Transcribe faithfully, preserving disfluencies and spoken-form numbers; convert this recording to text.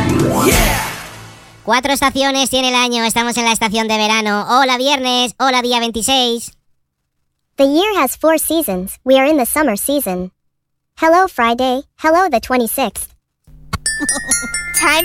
Cuatro estaciones tiene el año, estamos en la estación de verano. Hola viernes, hola día veintiséis. The year has four seasons. We are in the summer season. Hello Friday, hello the twenty-sixth.